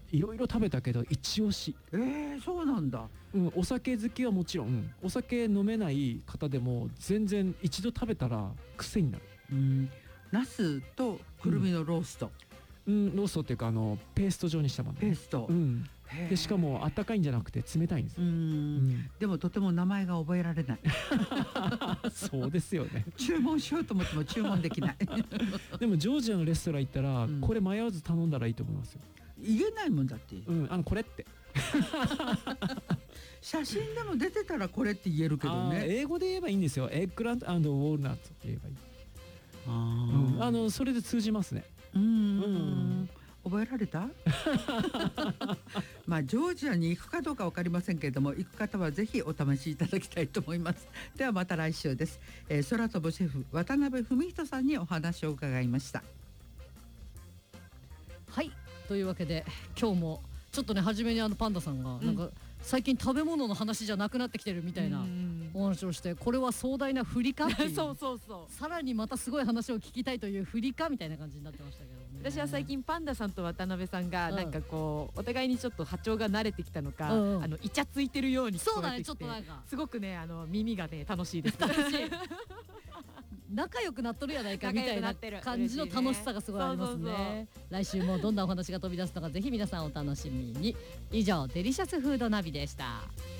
いろいろ食べたけど一押し。 そうなんだ。 お酒好きはもちろん、お酒飲めない方でも全然一度食べたら癖になる。 ナスとくるみのロースト、 ローストっていうかペースト状にしたもの、 ペースト、 でしかもあったかいんじゃなくて冷たいんです。 でもとても名前が覚えられない。 そうですよね。 注文しようと思っても注文できない。 でもジョージアのレストラン行ったら、これ迷わず頼んだらいいと思いますよ。 言えないもんだって。 これって写真でも出てたらこれって言えるけどね。 英語で言えばいいんですよ。エッグラント&ウォールナッツって言えばいい。それで通じますね。 覚えられた？まあジョージアに行くかどうか分かりませんけれども、行く方はぜひお試しいただきたいと思います。ではまた来週です。空飛ぶシェフ渡辺文人さんにお話を伺いました。 はい、というわけで今日もちょっとね、初めにパンダさんがなんか最近食べ物の話じゃなくなってきてるみたいなお話をして、これは壮大な振りかっていうそうさらにまたすごい話を聞きたいという振りかみたいな感じになってましたけどね。 私は最近パンダさんと渡辺さんがなんかこうお互いにちょっと波長が慣れてきたのか、イチャついてるように聞こえてきて、 そうだね、ちょっとなんかすごくね耳がね楽しいです。 仲良くなっとるやないかみたいな感じの楽しさがすごいありますね。来週もどんなお話が飛び出すのかぜひ皆さんお楽しみに。以上デリシャスフードナビでした。